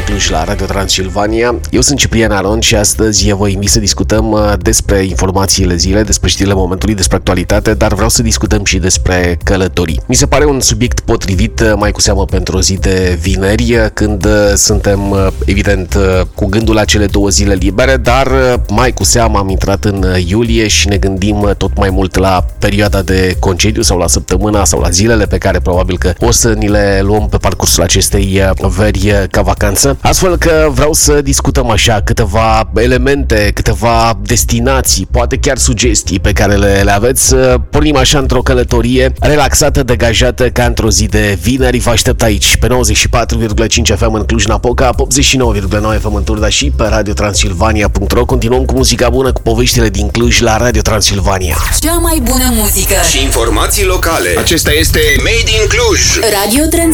Cluj la Radio Transilvania. Eu sunt Ciprian Aron și astăzi vă invit să discutăm despre informațiile zilei, despre știrile momentului, despre actualitate, dar vreau să discutăm și despre călătorii. Mi se pare un subiect potrivit, mai cu seamă pentru o zi de vineri, când suntem, evident, cu gândul la cele 2 zile libere, dar mai cu seamă am intrat în iulie și ne gândim tot mai mult la perioada de concediu sau la săptămâna sau la zilele pe care probabil că o să ni le luăm pe parcursul acestei veri ca vacanță. Astfel că vreau să discutăm așa câteva elemente, câteva destinații, poate chiar sugestii pe care le aveți. Pornim așa într-o călătorie relaxată, degajată, ca într-o zi de vineri. Vă aștept aici pe 94,5 FM în Cluj-Napoca, 89,9 FM în Turda și pe radiotransilvania.ro. Continuăm cu muzica bună, cu poveștile din Cluj la Radio Transilvania. Cea mai bună muzică și informații locale. Acesta este Made in Cluj. Radio Transilvania.